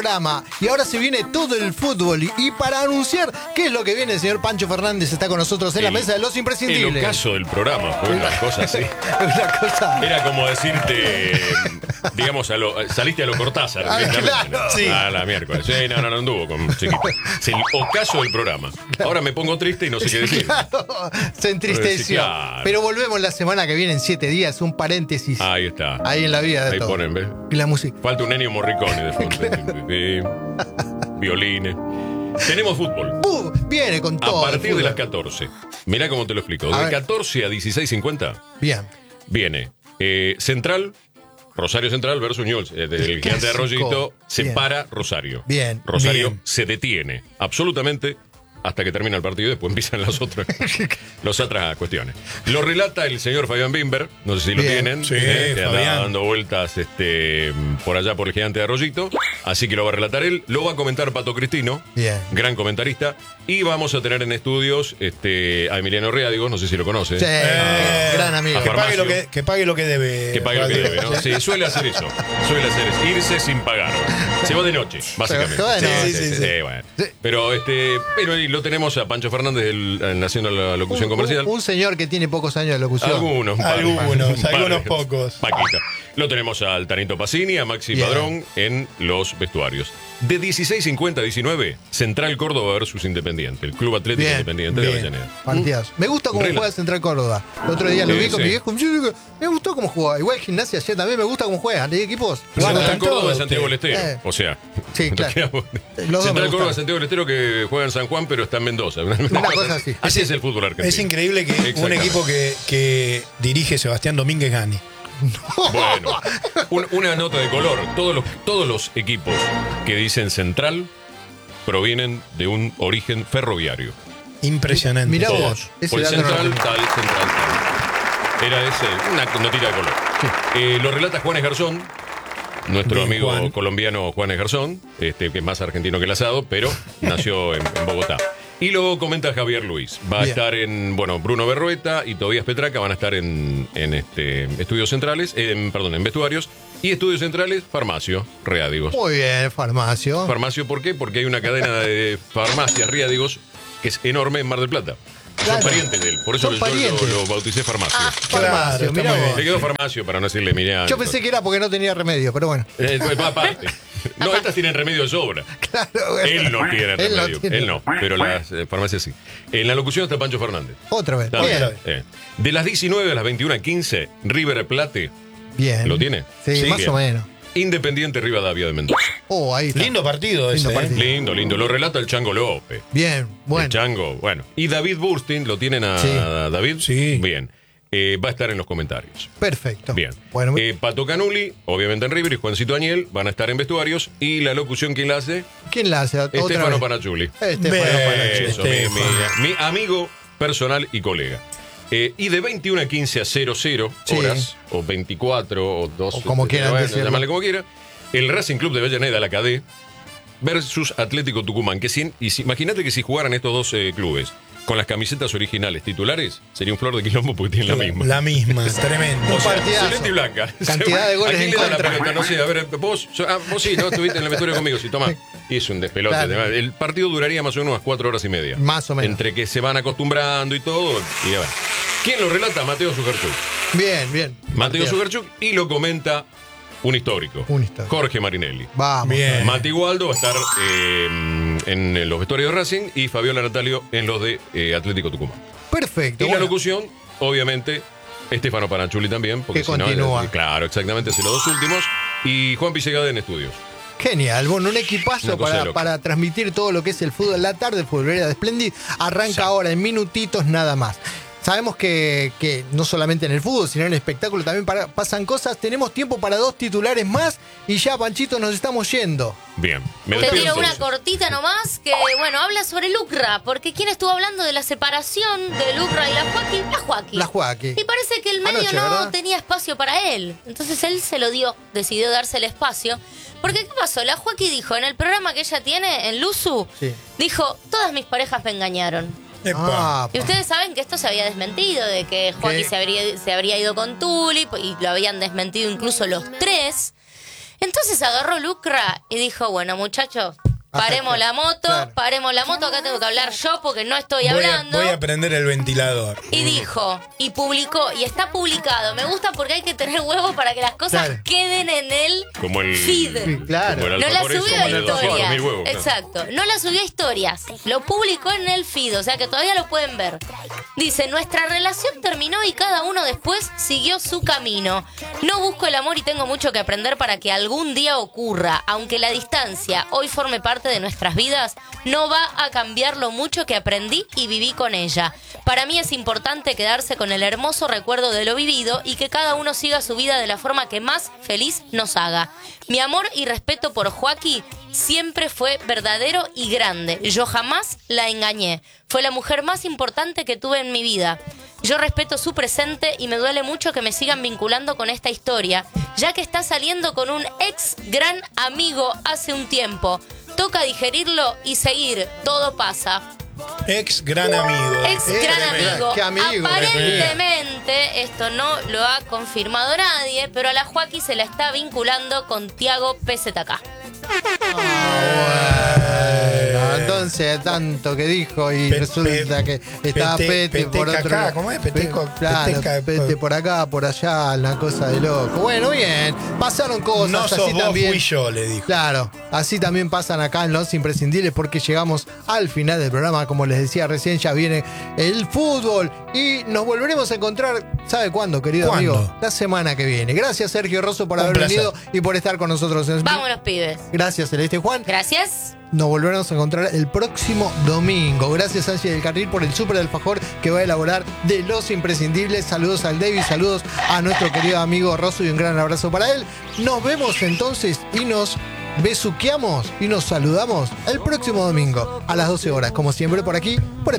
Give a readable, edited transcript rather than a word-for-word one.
programa. Y ahora se viene todo el fútbol. Y para anunciar qué es lo que viene, el señor Pancho Fernández está con nosotros en la mesa de los imprescindibles. El ocaso del programa fue una cosa así. Una cosa. Era como decirte, digamos, saliste a lo Cortázar. Claro, sí. A la miércoles. Sí, no anduvo con chiquito. Es el ocaso del programa. Ahora me pongo triste y no sé qué decir. Claro, se entristeció. Sí, claro. Pero volvemos la semana que viene en 7 días, un paréntesis. Ahí está. Ahí en la vida de Ahí todo. ponen, ¿ves? Y la música. Falta un Ennio Morricone de fondo. Violines. Tenemos fútbol. Viene con todo. A partir el de las fútbol. 14. Mirá cómo te lo explico. A De ver. 14 a 16:50 Bien. viene Central, Rosario Central versus Newell's. Del Gigante de Clásico. Arroyito se Bien. para Rosario. Bien. Rosario Bien. se detiene absolutamente hasta que termina el partido y después empiezan las otras cuestiones. Lo relata el señor Fabián Bimber, no sé si lo Bien. tienen, Sí, que anda Fabián. dando vueltas por allá por el Gigante de Arroyito, así que lo va a relatar él, lo va a comentar Pato Cristino, Bien. gran comentarista, y vamos a tener en estudios a Emiliano Readigos, no sé si lo conoce. Sí, gran amigo. a Que pague, Farmacio. que pague lo que debe. Que pague lo que debe, ¿no? Sí, suele hacer eso. Irse sin pagar. Se va de noche, básicamente. Se va de noche. Sí. Bueno. Sí. Pero y lo tenemos a Pancho Fernández haciendo la locución comercial. Un señor que tiene pocos años de locución. Algunos, un par. Algunos pocos. Paquita. Lo tenemos al Tanito Pacini, a Maxi Bien. Padrón en los vestuarios. De 16:50 a 19, Central Córdoba versus Independiente, el Club Atlético Bien, Independiente de bien. Avellaneda. Partidas. Me gusta cómo Rela- juega Central Córdoba. El otro día lo vi con Sí. mi viejo. Yo digo, me gustó cómo juega. Igual Gimnasia ayer también me gusta cómo juegan. Hay equipos. Central Bueno, Córdoba de todo, Santiago del usted. Estero. O sea, Sí, claro. Los dos me Central Córdoba de gustaron. Santiago del Estero que juega en San Juan, pero está en Mendoza. Una cosa así. Así es el fútbol argentino. Es increíble que un Exactamente. equipo que dirige Sebastián Domínguez gane. Bueno, una nota de color. Todos los equipos que dicen Central provienen de un origen ferroviario. Impresionante. Mirá Todos. vos. Ese Por el dato no lo Central, tenía. tal. Era una notita de color. Lo relata Juanes Garzón, nuestro Bien, amigo Juan. colombiano Juanes Garzón, que es más argentino que el asado, pero nació en Bogotá. Y luego comenta Javier Luis. Va a Bien. estar Bruno Berrueta y Tobías Petraca van a estar en estudios centrales, en vestuarios. Y estudios centrales, Farmacio, Readigos. Muy bien, Farmacio. Farmacio, ¿por qué? Porque hay una cadena de farmacias Readigos que es enorme en Mar del Plata. Claro. Son parientes de él. Por eso Son yo parientes. lo bauticé Farmacio. Farmacio, Claro, mirá está muy vos. Le quedó Farmacio para no decirle Miriam. Yo pensé que era porque no tenía remedio, pero bueno. Va aparte. No, estas tienen remedio de sobra. Claro, bueno. Él no tiene Él no remedio. tiene. Él no, pero las farmacias sí. En la locución está Pancho Fernández. Otra vez. Está Bien. bien. De las 19 a las 21:15, River Plate. Bien. ¿Lo tiene? Sí, Sí, más bien. o menos. Independiente Rivadavia de Mendoza. Oh, ahí está. Lindo partido Lindo ese. partido. Lindo. Lo relata el Chango López. Bien, El bueno. Chango, bueno. Y David Burstin, ¿lo tienen a Sí. David? Sí. Bien. Va a estar en los comentarios. Perfecto. Bien. Bueno, Pato Canuli, obviamente en River, y Juancito Añel van a estar en vestuarios. Y la locución que la hace, ¿quién la hace? Otra Estefano vez. Panachuli. Estefano Bien. Panachuli. Eso, Estefano. mi amigo personal y colega. Y de 21:15 a 00 Sí. horas, o 24, o 2, O como quieran decirlo. llamarle como quiera, el Racing Club de Avellaneda, la KD, versus Atlético Tucumán. Imagínate que si jugaran estos dos clubes con las camisetas originales titulares, sería un flor de quilombo porque tienen la misma. La misma, tremendo. O sea, partidazo. celeste y blanca. Cantidad de goles ¿A quién en le da la contra. pelota? No sé, a ver, vos sí, ¿no? Estuviste en el vestuario conmigo, sí, toma. Y es un despelote. Claro. El partido duraría más o menos unas 4 horas y media. Más o menos. Entre que se van acostumbrando y todo. Y a ver. ¿Quién lo relata? Mateo Sugerchuk. Bien, bien. Mateo Partido. Sugerchuk y lo comenta un histórico. Un histórico. Jorge Marinelli. Vamos. Bien. Mati Waldo va a estar en los vestuarios de Racing y Fabiola Natalio en los de Atlético Tucumán. Perfecto. Y la bueno. locución, obviamente, Estefano Panachuli también, porque Que si no, continúa. claro, exactamente, son los dos últimos. Y Juan Pisegade en estudios. Genial, bueno, un equipazo Una cosa de loco. para transmitir todo lo que es el fútbol. La tarde, Futbolera de Splendid, arranca Sí. ahora en minutitos nada más. Sabemos que no solamente en el fútbol, sino en el espectáculo también pasan cosas. Tenemos tiempo para 2 titulares más y ya, Panchito, nos estamos yendo. Bien, me Te despido tiro una entonces. cortita nomás que, bueno, habla sobre el UCRA, porque ¿quién estuvo hablando de la separación del UCRA y la Joaquín? La Joaquín. La Joaquín. Y parece que el medio Anoche, no ¿verdad? tenía espacio para él. Entonces él se lo dio, decidió darse el espacio. Porque, ¿qué pasó? La Joaquín dijo, en el programa que ella tiene, en Luzu, Sí. dijo, todas mis parejas me engañaron. Epa. Ah, Y ustedes saben que esto se había desmentido, de que Joaquín ¿Qué? se habría ido con Tulip y lo habían desmentido incluso los tres. Entonces agarró Lucra y dijo, bueno, muchachos, paremos la moto, acá tengo que hablar yo porque no estoy hablando. Voy a prender el ventilador. Y dijo, y publicó, y está publicado. Me gusta porque hay que tener huevos para que las cosas queden en el como el feed. Sí, claro. Como el No la alfajor ese, subió como a el de 200 historias. mil huevos, claro. Exacto. No la subió a historias. Lo publicó en el feed, o sea que todavía lo pueden ver. Dice, nuestra relación terminó y cada uno después siguió su camino. No busco el amor y tengo mucho que aprender para que algún día ocurra. Aunque la distancia hoy forme parte de nuestras vidas, no va a cambiar lo mucho que aprendí y viví con ella. Para mí es importante quedarse con el hermoso recuerdo de lo vivido y que cada uno siga su vida de la forma que más feliz nos haga. Mi amor y respeto por Joaquí siempre fue verdadero y grande. Yo jamás la engañé. Fue la mujer más importante que tuve en mi vida. Yo respeto su presente y me duele mucho que me sigan vinculando con esta historia, ya que está saliendo con un ex gran amigo hace un tiempo. Toca digerirlo y seguir. Todo pasa. Ex gran amigo. Ex gran amigo. Qué amigo. Aparentemente, esto no lo ha confirmado nadie, pero a la Joaquí se la está vinculando con Tiago PZK. Bueno, entonces tanto que dijo y resulta que estaba Pete por otro acá, lado. ¿cómo es? Peteco, Claro, Peteca, Pete por acá, por allá, una cosa de loco. Bueno, bien, pasaron cosas No así sos vos, también. fui yo, le dijo. Claro, así también pasan acá en Los Imprescindibles porque llegamos al final del programa. Como les decía recién, ya viene el fútbol y nos volveremos a encontrar, ¿sabe cuándo, querido ¿Cuándo? amigo? La semana que viene. Gracias, Sergio Rosso, por Un haber placer. venido y por estar con nosotros. Vámonos, pibes. Gracias, Celeste Juan. Gracias. Nos volveremos a encontrar el próximo domingo. Gracias, Angie del Carril, por el súper alfajor que va a elaborar de Los Imprescindibles. Saludos al David, saludos a nuestro querido amigo Rosso y un gran abrazo para él. Nos vemos entonces y nos besuqueamos y nos saludamos el próximo domingo a las 12 horas, como siempre por aquí, por